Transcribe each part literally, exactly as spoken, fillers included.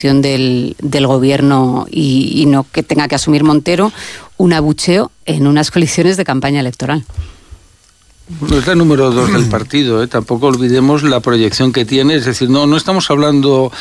Del, del gobierno y, y no que tenga que asumir Montero un abucheo en unas coaliciones de campaña electoral. Bueno, es la número dos del partido, ¿eh? Tampoco olvidemos la proyección que tiene, es decir, no, no estamos hablando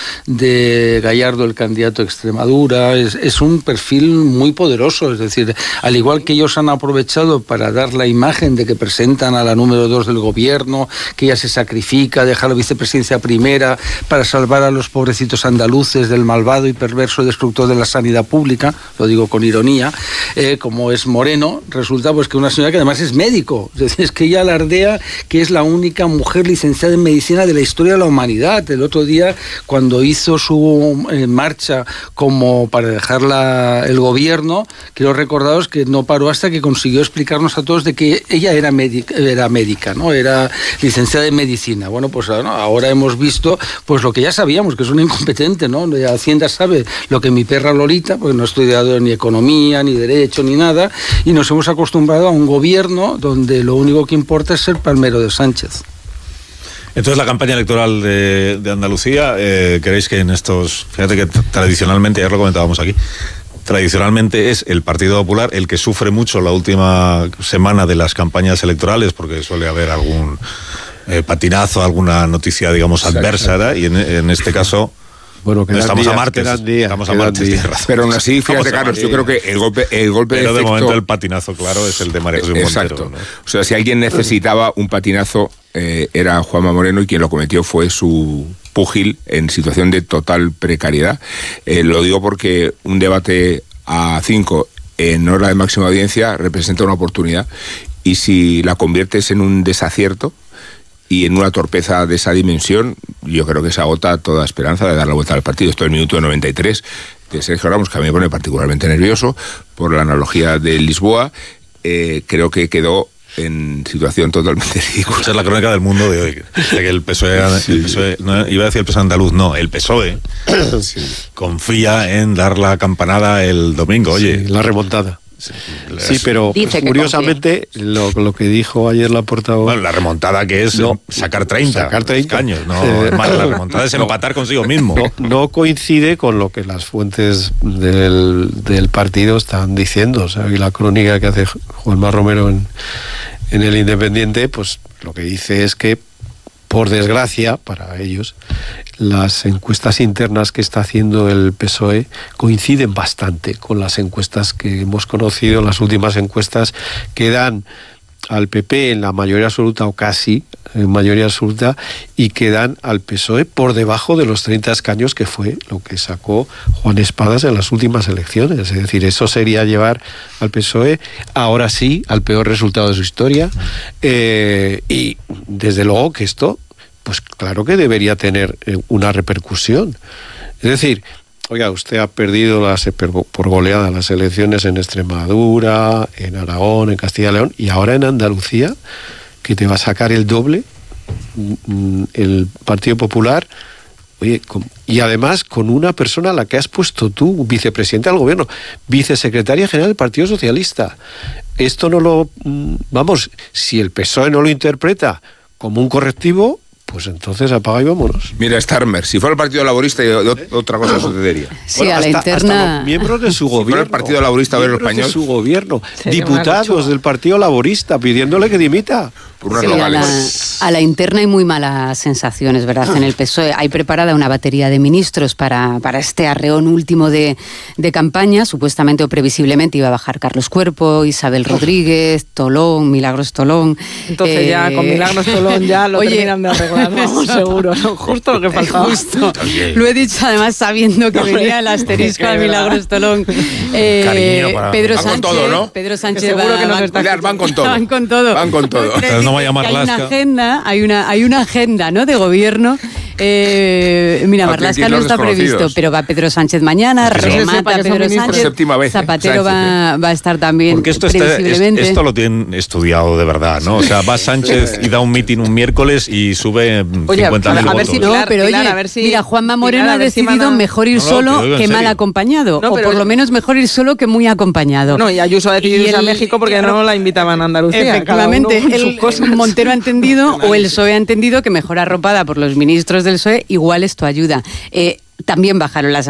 de Gallardo, el candidato a Extremadura, es, es un perfil muy poderoso, es decir, al igual que ellos han aprovechado para dar la imagen de que presentan a la número dos del gobierno, que ella se sacrifica, deja la vicepresidencia primera para salvar a los pobrecitos andaluces del malvado y perverso destructor de la sanidad pública, lo digo con ironía, eh, como es Moreno, resulta pues que una señora que además es médico, es decir, es que ella alardea que es la única mujer licenciada en medicina de la historia de la humanidad. El otro día, cuando hizo su eh, marcha como para dejar la, el gobierno, quiero recordaros que no paró hasta que consiguió explicarnos a todos de que ella era médica, era médica, ¿no? Era licenciada en medicina. Bueno, pues ¿no? ahora hemos visto pues lo que ya sabíamos, que es una incompetente, ¿no? Hacienda sabe lo que mi perra Lolita, porque no he estudiado ni economía, ni derecho, ni nada, y nos hemos acostumbrado a un gobierno donde lo único que importa es ser palmero de Sánchez. Entonces la campaña electoral de, de Andalucía, eh, ¿queréis que en estos, fíjate que tradicionalmente, ayer lo comentábamos aquí, tradicionalmente es el Partido Popular el que sufre mucho la última semana de las campañas electorales, porque suele haber algún eh, patinazo, alguna noticia, digamos, adversa, ¿verdad? Y en, en este caso... Bueno, que estamos días, a martes, días, estamos a martes, días. Pero aún así, fíjate, Carlos, yo creo que el golpe, el golpe pero de, de efecto, momento el patinazo, claro, es el de María José Montero. ¿no? O sea, si alguien necesitaba un patinazo, eh, era Juanma Moreno, y quien lo cometió fue su púgil en situación de total precariedad. Eh, lo digo porque un debate a cinco en hora de máxima audiencia representa una oportunidad, y si la conviertes en un desacierto y en una torpeza de esa dimensión, yo creo que se agota toda esperanza de dar la vuelta al partido. Esto es el minuto noventa y tres de Sergio Ramos, que a mí me pone particularmente nervioso por la analogía de Lisboa. Eh, creo que quedó en situación totalmente ridícula. Esa es la crónica del mundo de hoy, de que el P S O E, sí. el P S O E no, iba a decir el P S O E andaluz, no, el P S O E sí. confía en dar la campanada el domingo, oye. Sí, la remontada. Sí, sí, pero pues, curiosamente lo, lo que dijo ayer la portavoz... Bueno, la remontada que es no, sacar treinta, sacar treinta escaños, no, eh, más, la remontada es empatar no, consigo mismo. No, no coincide con lo que las fuentes del, del partido están diciendo. O sea, y la crónica que hace Juanma Romero en, en El Independiente, pues lo que dice es que, por desgracia para ellos, las encuestas internas que está haciendo el P S O E coinciden bastante con las encuestas que hemos conocido, las últimas encuestas que dan al P P en la mayoría absoluta o casi en mayoría absoluta, y que dan al P S O E por debajo de los treinta escaños, que fue lo que sacó Juan Espadas en las últimas elecciones. Es decir, eso sería llevar al P S O E ahora sí al peor resultado de su historia, eh, y desde luego que esto, pues claro que debería tener una repercusión. Es decir, oiga, usted ha perdido las, por goleada las elecciones en Extremadura, en Aragón, en Castilla y León, y ahora en Andalucía, que te va a sacar el doble el Partido Popular, oye, con, y además con una persona a la que has puesto tú, vicepresidenta del gobierno, vicesecretaria general del Partido Socialista. Esto no lo... Vamos, si el P S O E no lo interpreta como un correctivo, pues entonces apaga y vámonos. Mira, Starmer, si fuera el Partido Laborista, otra cosa sucedería. Sí, bueno, a la hasta, interna... hasta los miembros de su gobierno. Si fuera el Partido Laborista Obrero Español. De su gobierno. Diputados del Partido Laborista pidiéndole que dimita. Por unas sí, a, la, a la interna hay muy malas sensaciones, ¿verdad? En el P S O E hay preparada una batería de ministros para, para este arreón último de, de campaña. Supuestamente o previsiblemente iba a bajar Carlos Cuerpo, Isabel Rodríguez, Tolón, Milagros Tolón. Entonces eh... ya con Milagros Tolón ya lo Oye, terminan de arreglar, vamos, seguro, ¿no? Justo lo que faltaba. Justo. Lo he dicho además sabiendo que venía el asterisco de Milagros Tolón. Eh, Cariño para... Pedro van Sánchez, con todo, ¿no? Pedro Sánchez seguro va, que nos van, está van, van con todo. Van con todo. Van con todo. No vaya a llamar hay Lasca. una agenda, hay una, hay una agenda, ¿no?, de gobierno. Eh, mira, Marlaska no está previsto, pero va Pedro Sánchez mañana, remata Pedro Sánchez, séptima vez, Zapatero Sánchez, va, va a estar también. Porque esto, está, es, esto lo tienen estudiado de verdad, ¿no? O sea, va Sánchez y da un mitin un miércoles y sube cincuenta mil votos. Si no, Pilar, pero Pilar, oye, a ver si, mira, Juanma Moreno Pilar, ha decidido si a... mejor ir no, no, solo que mal serio. acompañado, no, o por lo menos mejor ir solo que muy acompañado. No, y Ayuso ha decidido irse a México porque no la invitaban a Andalucía. Efectivamente, el Montero ha entendido, o el P S O E ha entendido que mejor arropada por los ministros del P S O E, igual esto ayuda. Eh, también bajaron las